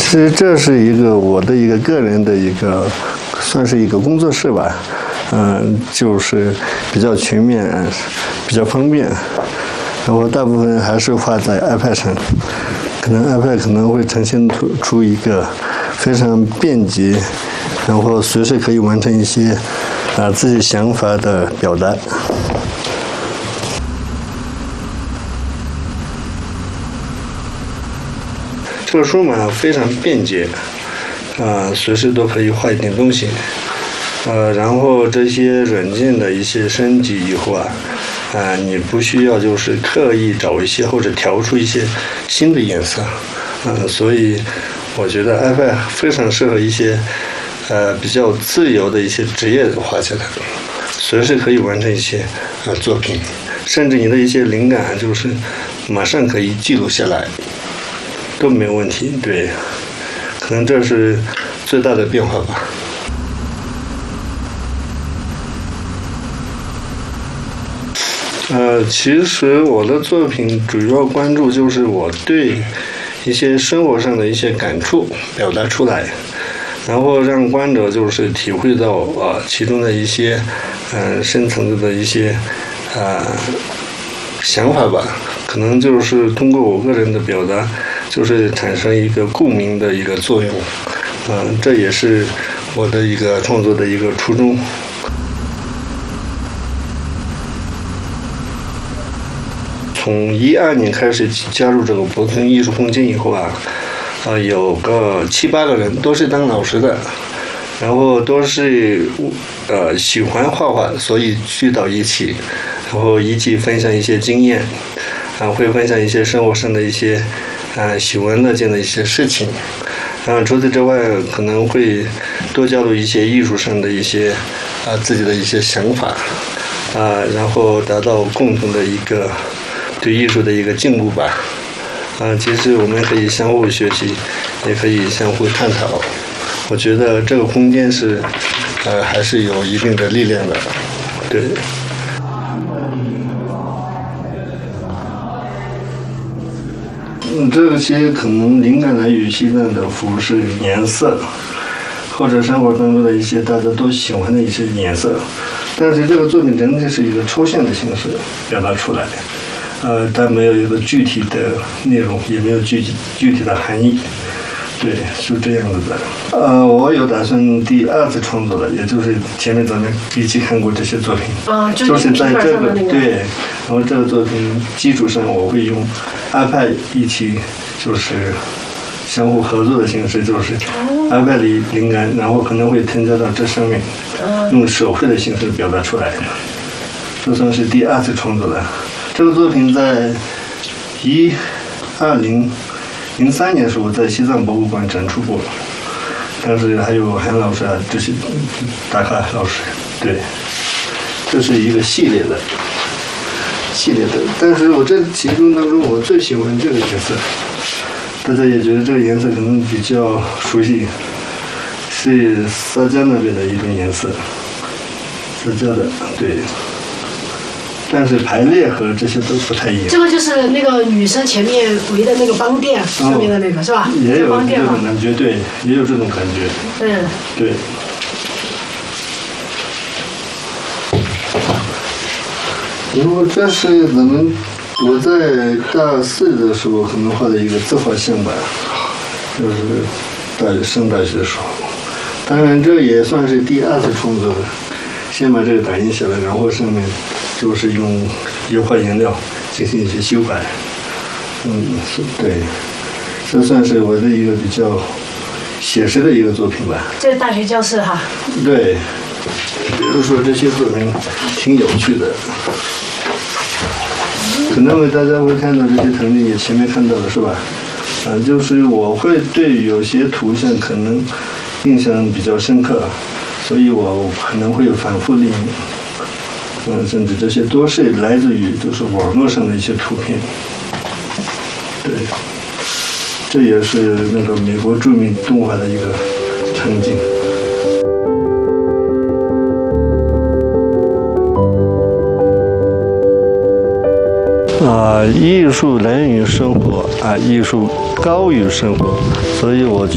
其实这是我的一个个人的算是一个工作室吧，就是比较全面，比较方便。然后大部分还是画在 iPad 上，可能 iPad 可能会呈现出一个非常便捷，然后随时可以完成一些自己想法的表达。这个数码非常便捷，随时都可以画一点东西，然后这些软件的一些升级以后你不需要就是刻意找一些或者调出一些新的颜色，所以我觉得 iPad 非常适合一些比较自由的一些职业画家的，随时可以完成一些作品，甚至你的一些灵感就是马上可以记录下来。都没有问题，对，可能这是最大的变化吧。其实我的作品主要关注就是我对一些生活上的一些感触表达出来，然后让观者就是体会到其中的一些深层次的一些想法吧，可能就是通过我个人的表达。就是产生一个共鸣的一个作用，这也是我的一个创作的一个初衷。从2012年开始加入这个柏村艺术空间以后有个7、8个人都是当老师的，然后都是喜欢画画，所以聚到一起，然后一起分享一些经验，会分享一些生活上的一些。喜闻乐见的一些事情，除此之外，可能会多交流一些艺术上的一些自己的一些想法，然后达到共同的一个对艺术的一个进步吧。其实我们可以相互学习，也可以相互探讨。我觉得这个空间是还是有一定的力量的，对。这些可能灵感来源现在的服饰颜色，或者生活当中的一些大家都喜欢的一些颜色，但是这个作品整体是一个抽象的形式表达出来，但没有一个具体的内容，也没有具体的含义，对，是这样子的。我有打算第2次创作的，也就是前面咱们一起看过这些作品，就是在这个对，然后这个作品基础上，我会用 iPad 一起就是相互合作的形式，就是 iPad 里灵感，然后可能会添加到这上面，用手绘的形式表达出来。这算是第2次创作的。这个作品在2003年的时候在西藏博物馆展出过，当时还有韩老师这些大咖老师，对，这是一个系列的，但是我这其中当中我最喜欢这个颜色，大家也觉得这个颜色可能比较熟悉，是撒娇那边的一种颜色，撒娇的，对。但是排列和这些都不太一样。 这个就是那个女生前面围的那个帮垫上面的那个，是吧？ 也有这种感觉，对，也有这种感觉。对。然后这是我在大4的时候可能画的一个自画像吧，就是上大学的时候。当然这也算是第2次创作的，先把这个打印下来，然后上面就是用油画颜料进行一些修改。对，这算是我的一个比较写实的一个作品吧。 这是大学教室哈。 对，比如说这些作品挺有趣的，可能大家会看到这些藤里也前面看到的是吧？就是我会对有些图像可能印象比较深刻，所以我可能会反复利用，甚至这些都是来自于就是网络上的一些图片。对，这也是那个美国著名动画的一个场景。艺术来源于生活，艺术高于生活，所以我觉得